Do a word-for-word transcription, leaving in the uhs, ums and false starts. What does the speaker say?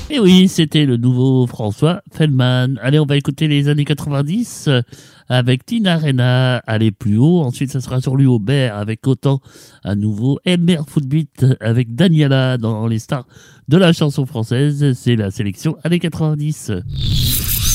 Et oui, c'était le nouveau François Feldman. Allez, on va écouter les années quatre-vingt-dix euh, avec Tina Arena, aller plus haut. Ensuite, ça sera sur lui Aubert avec autant un nouveau Elmer Footbeat avec Daniela dans les stars de la chanson française. C'est la sélection années quatre-vingt-dix.